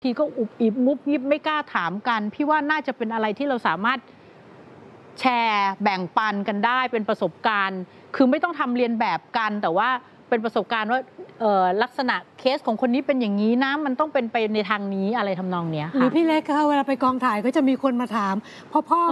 ทีก็อุบอิบงุบยิบไม่กล้าถามกันพี่ว่าน่าจะเป็นอะไรที่เราสามารถแชร์แบ่งปันกันได้เป็นประสบการณ์คือไม่ต้องทำเรียนแบบกันแต่ว่าเป็นประสบการณ์ว่าลักษณะเคสของคนนี้เป็นอย่างนี้นะมันต้องเป็นไปในทางนี้อะไรทำนองเนี้ยค่ะหรือพี่เล็กคะเวลาไปกองถ่ายก็จะมีคนมาถามพ่อ